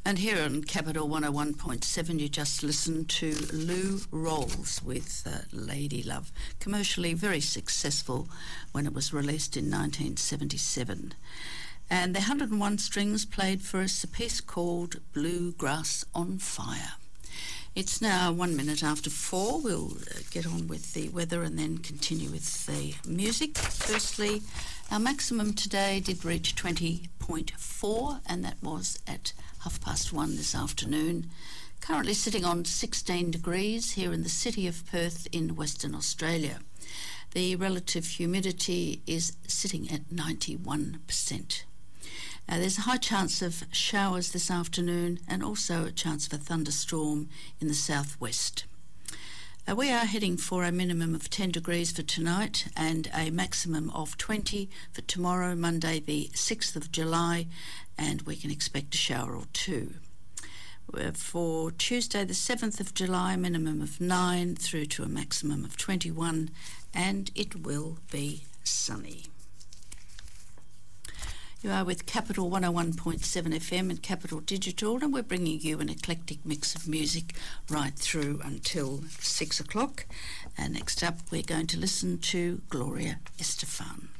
And here on Capital 101.7, you just listened to Lou Rawls with Lady Love, commercially very successful when it was released in 1977. And the 101 Strings played for us a piece called Bluegrass on Fire. It's now 1 minute after 4. We'll get on with the weather and then continue with the music. Firstly, our maximum today did reach 20.4, and that was at 1:30 this afternoon. Currently sitting on 16 degrees here in the city of Perth in Western Australia. The relative humidity is sitting at 91%. There's a high chance of showers this afternoon and also a chance of a thunderstorm in the southwest. We are heading for a minimum of 10 degrees for tonight and a maximum of 20 for tomorrow, Monday the 6th of July, and we can expect a shower or two. For Tuesday the 7th of July, minimum of 9 through to a maximum of 21, and it will be sunny. You are with Capital 101.7 FM and Capital Digital, and we're bringing you an eclectic mix of music right through until 6 o'clock. And next up, we're going to listen to Gloria Estefan.